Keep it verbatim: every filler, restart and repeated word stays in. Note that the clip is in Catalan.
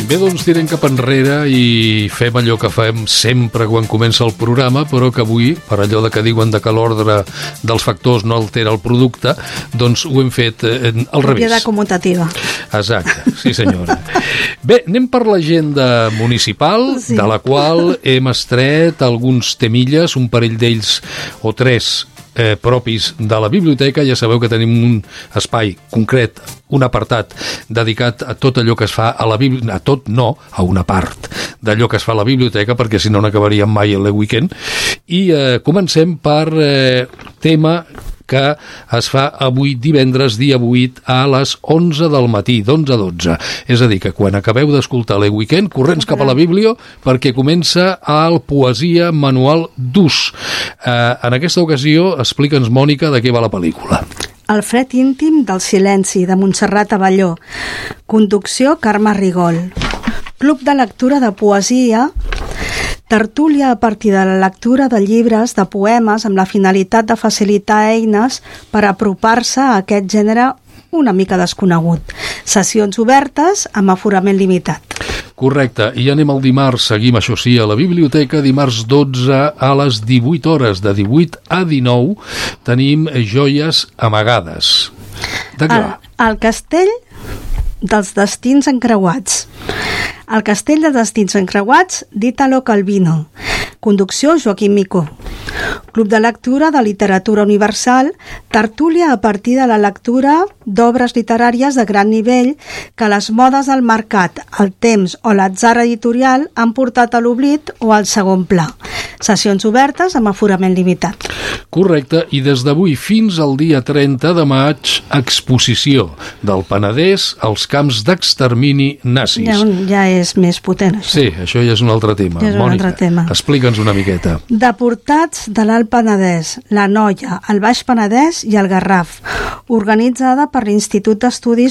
Bé, doncs tirem cap enrere i fem allò que fem sempre quan comença el programa, però que avui, per allò de que diuen de que l'ordre dels factors no altera el producte, doncs ho hem fet eh, al revés. Propietat commutativa. Exacte, sí senyora. Bé, anem per l'agenda municipal, sí. De la qual hem estret alguns temilles, un parell d'ells o tres Eh, propis de la biblioteca. Ja sabeu que tenim un espai concret, un apartat dedicat a tot allò que es fa a la biblioteca, a tot no, a una part d'allò que es fa a la biblioteca, perquè si no n'acabaríem mai el weekend. I eh, comencem per eh, tema que es fa avui divendres, dia vuit, a les onze del matí, d'onze a dotze. És a dir, que quan acabeu d'escoltar l'E Weekend, corrents cap a la Biblio, perquè comença el Poesia Manual d'Ús. Eh, en aquesta ocasió, explica'ns, Mònica, de què va la pel·lícula. El fred íntim del silenci, de Montserrat Abelló. Conducció, Carme Rigol. Club de lectura de poesia, tertúlia a partir de la lectura de llibres, de poemes, amb la finalitat de facilitar eines per apropar-se a aquest gènere una mica desconegut. Sessions obertes amb aforament limitat. Correcte, i anem al dimarts, seguim això sí a la biblioteca, dimarts dotze a les divuit hores, de divuit a dinou, tenim Joies amagades. De què va? El, el castell dels destins encreuats. El castell dels destins encreuats d'Ítalo Calvino. Conducció, Joaquim Micó. Club de lectura de literatura universal, tertúlia a partir de la lectura d'obres literàries de gran nivell que les modes del mercat, el temps o l'atzar editorial han portat a l'oblit o al segon pla. Sessions obertes amb aforament limitat. Correcte, i des d'avui fins al dia trenta de maig, exposició del Penedès als camps d'extermini nazis. Ja, ja és més potent, això. Sí, això ja és un altre tema. Ja és un Mònica, altre tema. explica'ns una miqueta. Deportats de l'Alt Penedès, la Noia, el Baix Penedès i el Garraf, organitzada per l'Institut d'Estudis